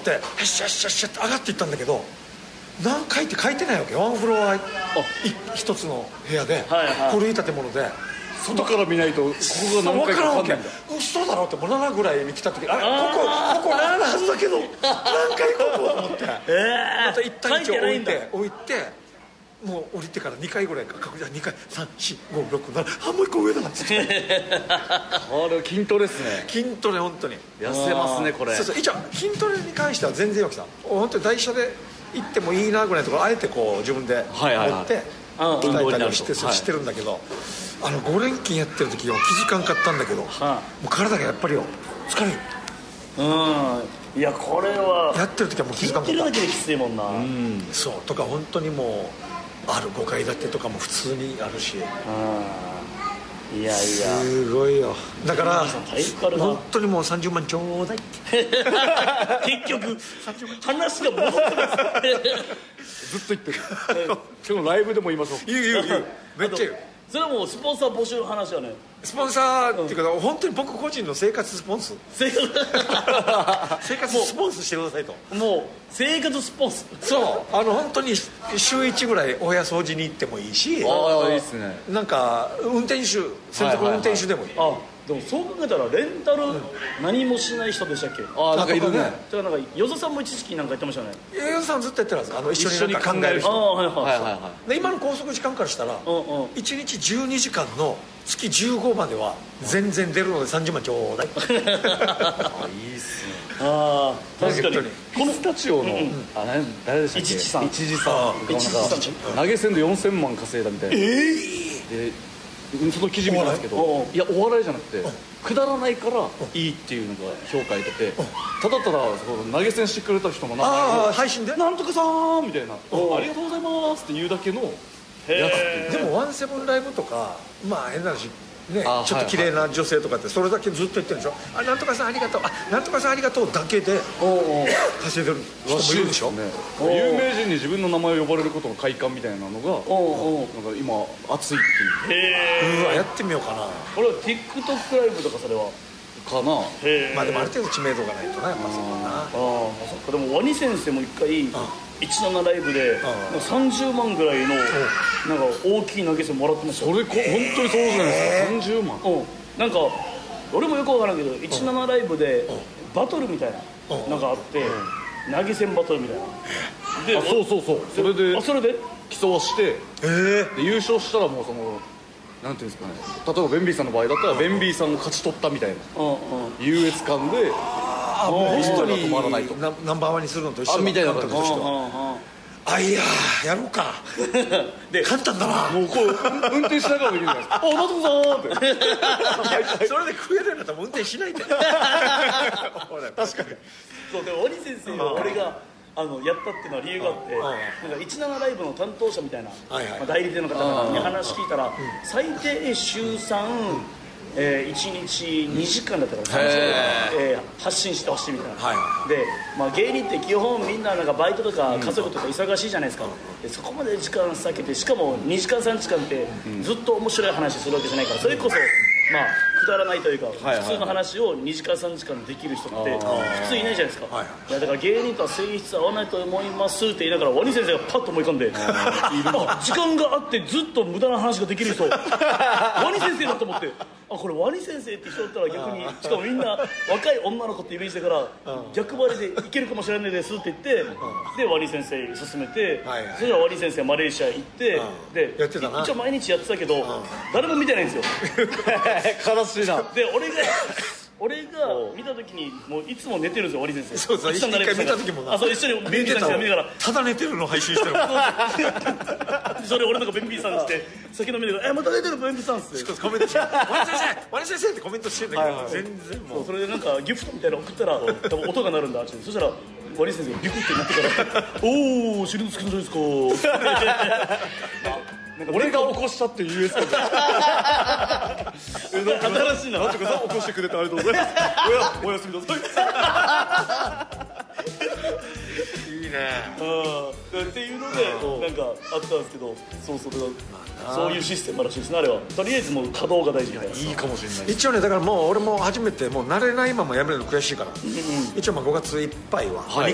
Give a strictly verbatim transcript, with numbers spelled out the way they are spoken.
ってよっしゃよっしゃよっしゃって上がっていったんだけど、何階って書いてないわけ。ワンフロア一つの部屋で、はいはい、古い建物で外から見ないとここが何階か分かんないんだ。 嘘だろって、もうななぐらいに来た時、あれここここななのはずだけど何階ここと思って、えー、また一旦一応置いて置いてもう降りてからにかいぐらいか確認にかいさんしごろくななあもう一個上だなってこれ筋トレですね。 筋トレ本当に痩せますねこれ。 そうそう、一応筋トレに関しては全然よきさん本当に台車で行ってもいいなぐらいのところあえてこう自分で持って鍛えたりしてしてるんだけど、あのご連勤やってる時は気づかんかったんだけど、もう体がやっぱりよ疲れる。 うん、いやこれはやってる時はもう気づかんかった。 聞いてるだけできついもんな。うん、 そうとか本当にもうあるごかい建てとかも普通にあるし、 いやいやすごいよ。だから本当にもうさんじゅうまんちょうだい結局話が戻ってますずっと言ってる今日のライブでも言いましょう。 言う言う言うめっちゃ言う。 それはもうスポンサー募集の話はね、 スポンサーっていうか、うん、本当に僕個人の生活スポンス生活生活スポンスしてくださいと。 もう生活スポンス。 そうあの本当に週いちぐらいお部屋掃除に行ってもいいし、 ああいいっすね。 なんか運転手専属運転手でもいい、はいはいはい、 あでもそう考えたらレンタル何もしない人でしたっけ。 ああなんかいるね。だからなんか与座さんも一時期なんか言ってましたね。 与座さんずっとやってるんです。あの一緒になんか考える人。 ああはいはいはいはい。で今の拘束時間からしたらいちにちじゅうにじかんの月じゅうごまでは全然出るのでさんじゅうまんちょうだいあいいっすね。 ああ確かにピスタチオの誰でしたっけ、 一時さん一時さん投げ銭でよんせんまん稼いだみたいな。ええその記事見たんですけど、いやお笑いじゃなくてくだらないからいいっていうのが評価得てて、ただただ投げ銭してくれた人の名前を配信でなんとかさーんみたいなありがとうございますって言うだけのやつ。でもワンセブンライブとかまあ変な話ね、ちょっと綺麗な女性とかってそれだけずっと言ってるんでしょ。あなんとかさんありがとう、あなんとかさんありがとうだけで稼いでる人もいるでしょ。 有名人に自分の名前を呼ばれることの快感みたいなのがなんか今熱いっていう。 へうわやってみようかな。 これは TikTok ライブとかそれはかな。 まあでもある程度知名度がないとなやっぱそうだな。ああそっか。でもワニ先生も一回いちななライブでさんじゅうまんぐらいのなんか大きい投げ銭もらってましたよ。 それ本当にそうじゃないですか。さんじゅうまん。 うんなんか俺もよく分からんけどいちななライブでバトルみたいななんかあって投げ銭バトルみたいなで、あそうそうそうそれであそれで競わしてで優勝したらもうそのなんていうんですかね、例えばベンビーさんの場合だったらベンビーさんが勝ち取ったみたいな優越感であもう一人ナンバーワンにするのと一緒だみたいな感じでした。 あいややろうかで簡単だな。 もうこう運転しながらできるじゃないですか。あなんとかさーってそれで食えるんだったら運転しないで確かに。 そうでも鬼先生は俺があのやったっていうのは理由があってなんかいちななライブの担当者みたいな、はいはいまあ、代理店の方に話聞いたら、うん、最低週さん、うんえー、いちにちにじかんだったから、えー、発信してほしいみたいな、はい、で、まあ、芸人って基本みんななんかバイトとか家族とか忙しいじゃないですか、うん、でそこまで時間割けてしかもにじかんさんじかんってずっと面白い話するわけじゃないからそれこそまあくだらないというか、はいはいはい、普通の話をにじかんさんじかんできる人って普通いないじゃないですか、はいはい、いやだから芸人とは性質合わないと思いますって言いながらワニ先生がパッと思い浮かんであ時間があってずっと無駄な話ができる人ワニ先生だと思ってあこれワニ先生って人だったら逆にしかもみんな若い女の子ってイメージだから逆張りでいけるかもしれないですって言ってでワニ先生に勧めて、はいはい、それからワニ先生マレーシア行ってでやってたな一応毎日やってたけど誰も見てないんですよ悲しいな。 で俺が俺が見た時にもういつも寝てるんですよワニ先生。 そうそう一回見た時もなあそう一緒にベンビーさん見ながらただ寝てるの配信してるそれ俺とかベンビーさんして酒飲みながら「えまた寝てるベンビーさん」っすコメントして「ワニ先生ワニ先生」ってコメントしてんだけど、はいはい、全然もうそれでなんかギフトみたいなの送ったら多分音が鳴るんだそしたらワニ先生がビクってなってから「おお知り合いつけないですか」 なんか俺が起こしたっていう ユーエス か新しいななんとかさ起こしてくれてありがとうございますおやすみなさいいいねっていうのでなんかあったんですけどそうそうだからそういうシステムらしいですねあれはとりあえずもう稼働が大事いいかもしれない一応ねだからもう俺も初めてもう慣れないままやめるの悔しいから一応まあごがついっぱいは